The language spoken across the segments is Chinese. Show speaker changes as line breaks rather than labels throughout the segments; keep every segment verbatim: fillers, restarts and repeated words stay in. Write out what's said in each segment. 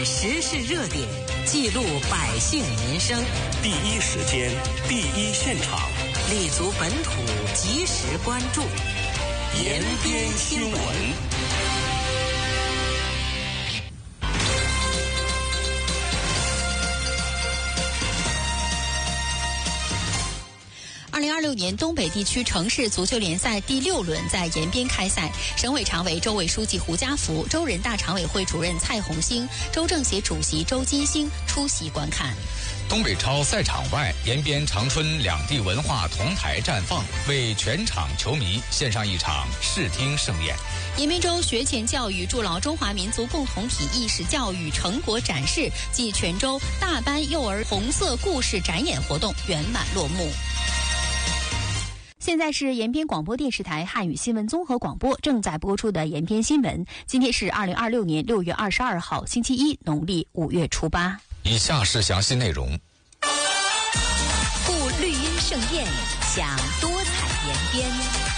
时事热点，记录百姓民生，
第一时间，第一现场，
立足本土，及时关注，延边新闻。
二零二六年东北地区城市足球联赛第六轮在延边开赛，省委常委、州委书记胡家福、州人大常委会主任蔡红星、州政协主席周金星出席观看。
东北超赛场外，延边长春两地文化同台绽放，为全场球迷献上一场视听盛宴。
延边州学前教育筑牢中华民族共同体意识教育成果展示暨全州大班幼儿红色故事展演活动圆满落幕。现在是延边广播电视台汉语新闻综合广播正在播出的延边新闻。今天是二零二六年六月二十二号，星期一，农历五月初八。
以下是详细内容。
赴绿荫盛宴，享多彩延边。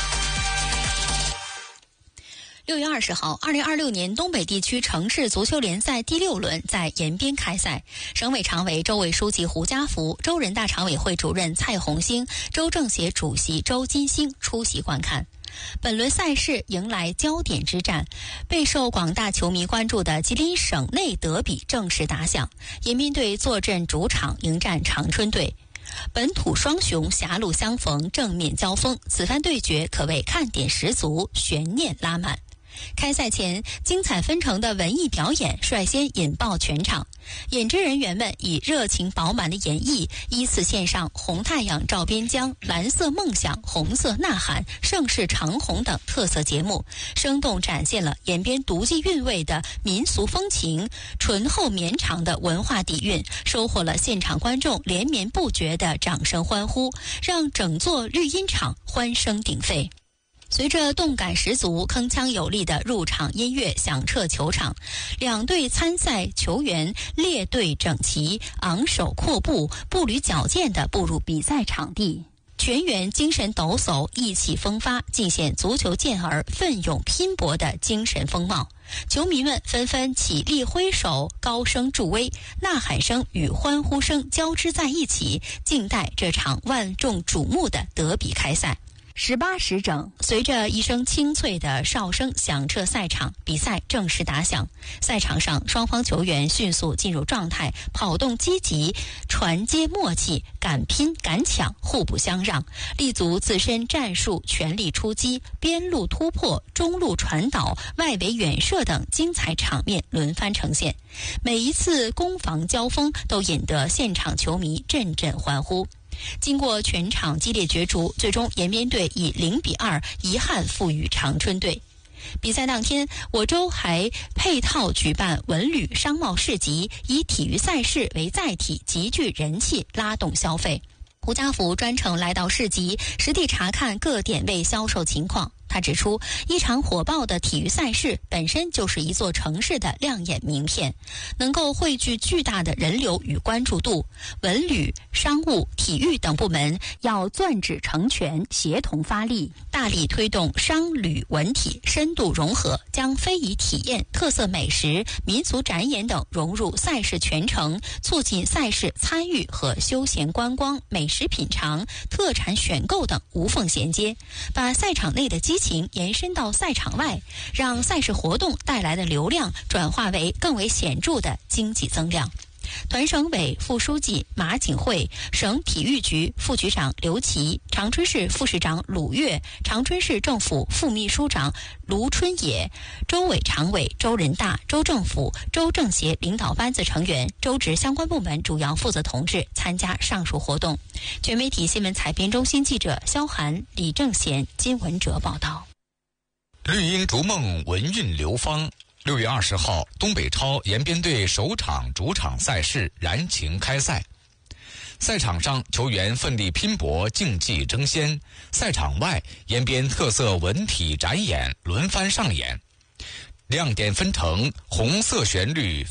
六月二十号，二零二六年东北地区城市足球联赛第六轮在延边开赛。省委常委、州委书记胡家福、州人大常委会主任蔡红星、州政协主席周金星出席观看。本轮赛事迎来焦点之战，备受广大球迷关注的吉林省内德比正式打响。延边队坐镇主场迎战长春队。本土双雄狭路相逢，正面交锋，此番对决可谓看点十足，悬念拉满。开赛前，精彩纷呈的文艺表演率先引爆全场，演职人员们以热情饱满的演绎，依次献上红太阳照边疆、蓝色梦想、红色呐喊、盛世长虹等特色节目，生动展现了延边独具韵味的民俗风情、醇厚绵长的文化底蕴，收获了现场观众连绵不绝的掌声欢呼，让整座绿茵场欢声鼎沸。随着动感十足、铿锵有力的入场音乐响彻球场，两队参赛球员列队整齐，昂首阔步，步履矫健地步入比赛场地。全员精神抖擞，意气风发，尽显足球健儿奋勇拼搏的精神风貌。球迷们纷纷起立挥手，高声助威，呐喊声与欢呼声交织在一起，静待这场万众瞩目的德比开赛。十八时整，随着一声清脆的哨声响彻赛场，比赛正式打响。赛场上，双方球员迅速进入状态，跑动积极，传接默契，敢拼敢抢，互不相让，立足自身战术，全力出击，边路突破，中路传导，外围远射等精彩场面轮番呈现。每一次攻防交锋都引得现场球迷阵阵欢呼。经过全场激烈角逐，最终延边队以零比二遗憾负于长春队。比赛当天，我州还配套举办文旅商贸市集，以体育赛事为载体，极具人气，拉动消费。胡家福专程来到市集，实地查看各点位销售情况。他指出，一场火爆的体育赛事本身就是一座城市的亮眼名片，能够汇聚巨大的人流与关注度。文旅、商务、体育等部门要攥指成拳，协同发力，大力推动商旅文体深度融合，将非遗体验、特色美食、民俗展演等融入赛事全程，促进赛事参与和休闲观光、美食品尝、特产选购等无缝衔接，把赛场内的激情延伸到赛场外，让赛事活动带来的流量转化为更为显著的经济增量。团省委副书记马景惠、省体育局副局长刘琦、长春市副市长鲁跃、长春市政府副秘书长卢春野、州委常委、州人大、州政府、州政协领导班子成员、州直相关部门主要负责同志参加上述活动。全媒体新闻采编中心记者肖涵、李正贤、金文哲报道。
绿茵逐梦，文韵流芳。六月二十号，东北超延边队首场主场赛事燃情开赛。赛场上，球员奋力拼搏，竞技争先；赛场外，延边特色文体展演轮番上演，亮点纷呈，红色旋律